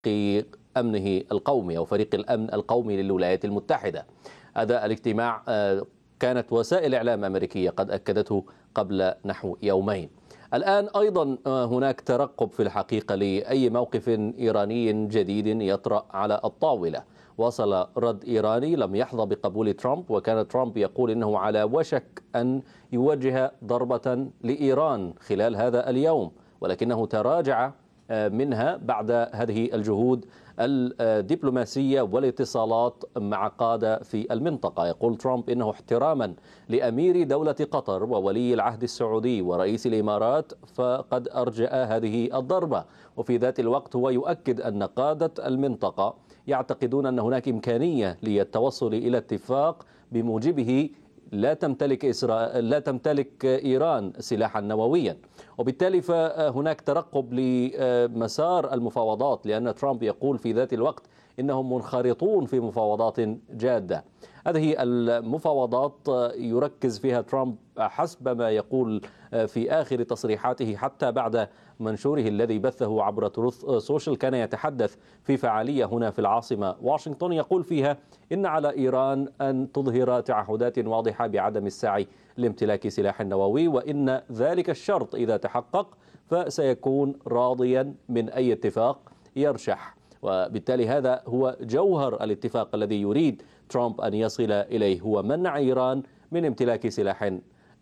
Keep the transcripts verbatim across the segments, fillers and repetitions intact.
أمنه القومي أو فريق الأمن القومي للولايات المتحدة. هذا الاجتماع كانت وسائل إعلام أمريكية قد أكدته قبل نحو يومين. الآن أيضا هناك ترقب في الحقيقة لأي موقف إيراني جديد يطرأ على الطاولة. وصل رد إيراني لم يحظى بقبول ترامب، وكان ترامب يقول إنه على وشك أن يوجه ضربة لإيران خلال هذا اليوم، ولكنه تراجع منها بعد هذه الجهود الدبلوماسية والاتصالات مع قادة في المنطقة. يقول ترامب إنه احتراما لأمير دولة قطر وولي العهد السعودي ورئيس الإمارات فقد أرجأ هذه الضربة، وفي ذات الوقت هو يؤكد أن قادة المنطقة يعتقدون أن هناك إمكانية للتوصل إلى اتفاق بموجبه لا تمتلك إسرائيل لا تمتلك إيران سلاحا نوويا، وبالتالي فهناك ترقب لمسار المفاوضات، لأن ترامب يقول في ذات الوقت إنهم منخرطون في مفاوضات جادة. هذه المفاوضات يركز فيها ترامب حسب ما يقول في آخر تصريحاته حتى بعد منشوره الذي بثه عبر تروث سوشيال، كان يتحدث في فعالية هنا في العاصمة واشنطن يقول فيها إن على إيران أن تظهر تعهدات واضحة بعدم السعي لامتلاك سلاح نووي، وإن ذلك الشرط إذا تحقق فسيكون راضيا من أي اتفاق يرشح. وبالتالي هذا هو جوهر الاتفاق الذي يريد ترامب أن يصل إليه، هو منع إيران من امتلاك سلاح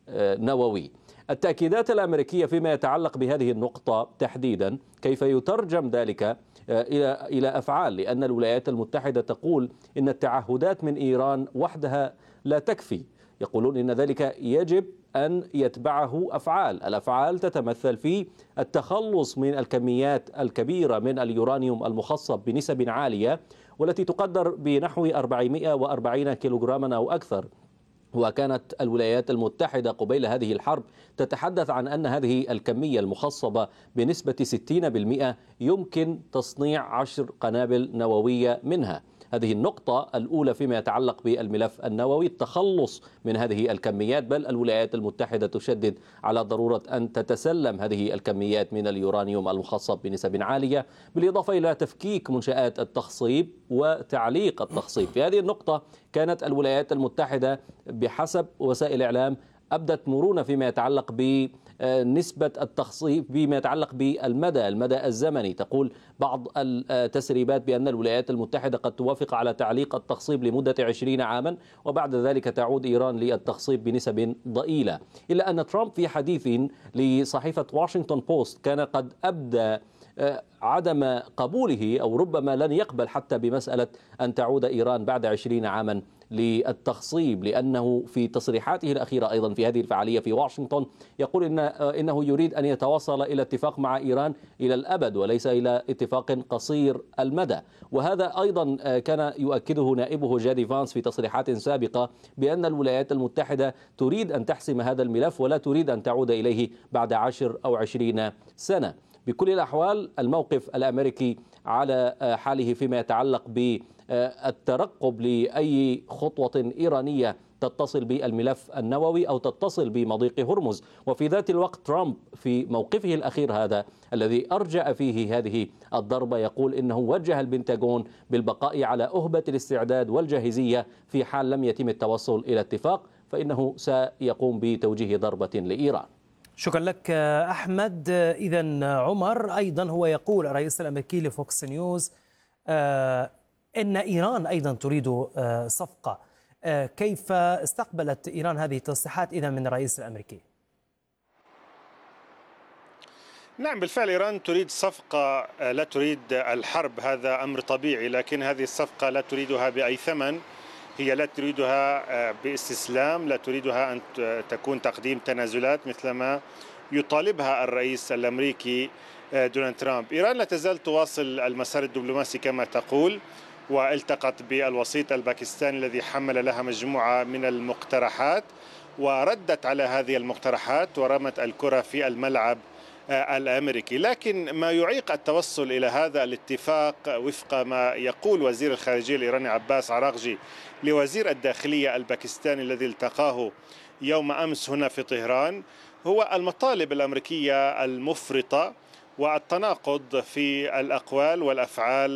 نووي. التأكيدات الأمريكية فيما يتعلق بهذه النقطة تحديدا كيف يترجم ذلك إلى إلى أفعال، لأن الولايات المتحدة تقول إن التعهدات من إيران وحدها لا تكفي. يقولون إن ذلك يجب أن يتبعه أفعال. الأفعال تتمثل في التخلص من الكميات الكبيرة من اليورانيوم المخصب بنسب عالية والتي تقدر بنحو أربعمائة وأربعين كيلوغراما أو أكثر. وكانت الولايات المتحدة قبيل هذه الحرب تتحدث عن أن هذه الكمية المخصبة بنسبة ستين بالمئة يمكن تصنيع عشر قنابل نووية منها. هذه النقطة الأولى فيما يتعلق بالملف النووي، التخلص من هذه الكميات، بل الولايات المتحدة تشدد على ضرورة أن تتسلم هذه الكميات من اليورانيوم المخصب بنسب عالية، بالإضافة إلى تفكيك منشآت التخصيب وتعليق التخصيب. في هذه النقطة كانت الولايات المتحدة بحسب وسائل إعلام أبدت مرونة فيما يتعلق بنسبة التخصيب، فيما يتعلق بالمدى المدى الزمني. تقول بعض التسريبات بأن الولايات المتحدة قد توافق على تعليق التخصيب لمدة عشرين عاما وبعد ذلك تعود إيران للتخصيب بنسب ضئيلة، إلا أن ترامب في حديث لصحيفة واشنطن بوست كان قد أبدى عدم قبوله أو ربما لن يقبل حتى بمسألة أن تعود إيران بعد عشرين عاما للتخصيب، لأنه في تصريحاته الأخيرة أيضا في هذه الفعالية في واشنطن يقول إن إنه يريد أن يتوصل إلى اتفاق مع إيران إلى الأبد وليس إلى اتفاق قصير المدى. وهذا أيضا كان يؤكده نائبه جادي فانس في تصريحات سابقة بأن الولايات المتحدة تريد أن تحسم هذا الملف ولا تريد أن تعود إليه بعد عشر أو عشرين سنة. بكل الأحوال الموقف الأمريكي على حاله فيما يتعلق بالترقب لأي خطوة إيرانية تتصل بالملف النووي أو تتصل بمضيق هرمز. وفي ذات الوقت ترامب في موقفه الأخير هذا الذي أرجأ فيه هذه الضربة يقول إنه وجه البنتاغون بالبقاء على أهبة الاستعداد والجاهزية في حال لم يتم التوصل إلى اتفاق فإنه سيقوم بتوجيه ضربة لإيران. شكرا لك أحمد. إذن عمر أيضا هو يقول الرئيس الأمريكي لفوكس نيوز آه إن إيران أيضا تريد آه صفقة. آه كيف استقبلت إيران هذه التصريحات إذا من الرئيس الأمريكي؟ نعم بالفعل إيران تريد صفقة، لا تريد الحرب، هذا أمر طبيعي، لكن هذه الصفقة لا تريدها بأي ثمن. هي لا تريدها باستسلام، لا تريدها أن تكون تقديم تنازلات مثلما يطالبها الرئيس الأمريكي دونالد ترامب. إيران لا تزال تواصل المسار الدبلوماسي كما تقول، والتقت بالوسيط الباكستاني الذي حمل لها مجموعة من المقترحات وردت على هذه المقترحات ورمت الكرة في الملعب الأمريكي. لكن ما يعيق التوصل إلى هذا الاتفاق وفق ما يقول وزير الخارجية الإيراني عباس عراقجي لوزير الداخلية الباكستاني الذي التقاه يوم أمس هنا في طهران هو المطالب الأمريكية المفرطة والتناقض في الأقوال والأفعال